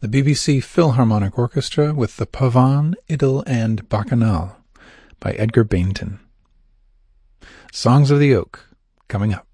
the BBC Philharmonic Orchestra with the Pavane, Idyll and Bacchanal by Edgar Bainton. Songs of the Oak, coming up.